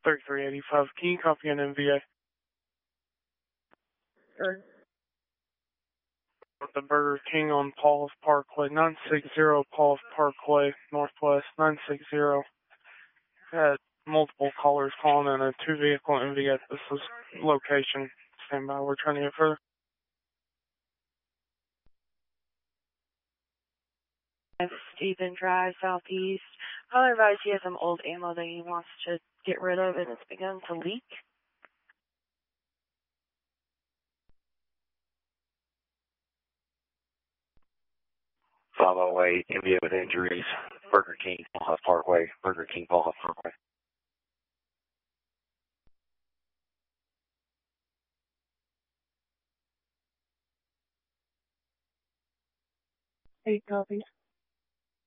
3385. Can you copy an MVA? Sure. The Burger King on Paul's Parkway, 960 Paul's Parkway, Northwest, 960. Had multiple callers calling in a two-vehicle MVA. This is location. Stand by. We're trying to get further. Stephen Drive, Southeast. Caller advised he has some old ammo that he wants to get rid of, and it's begun to leak. 508, MVA with injuries, Burger King, Paul Parkway, Burger King, Paul Parkway. Hey, copy.